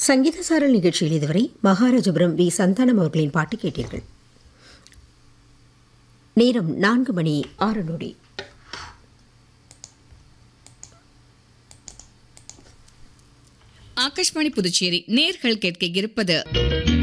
சங்கீத சாரல் நிகழ்ச்சியில் இதுவரை மகாராஜபுரம் வி சந்தானம் அவர்களின் பாட்டு கேட்டீர்கள். நேரம் 4:06. ஆகாஷ்வாணி புதுச்சேரி நேர்கள் கேட்க இருப்பது